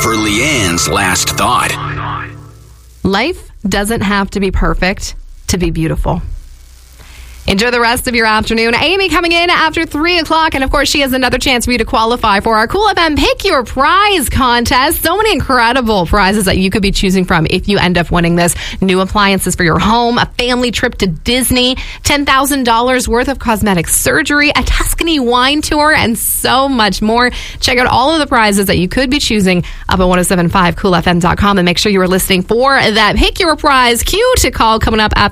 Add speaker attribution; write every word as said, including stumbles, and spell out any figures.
Speaker 1: for Leanne's last thought.
Speaker 2: Life doesn't have to be perfect to be beautiful. Enjoy the rest of your afternoon. Amy coming in after three o'clock. And, of course, she has another chance for you to qualify for our Cool F M Pick Your Prize contest. So many incredible prizes that you could be choosing from if you end up winning this. New appliances for your home, a family trip to Disney, ten thousand dollars worth of cosmetic surgery, a Tuscany wine tour, and so much more. Check out all of the prizes that you could be choosing up at ten seventy-five cool f m dot com. And make sure you are listening for that Pick Your Prize cue to call coming up after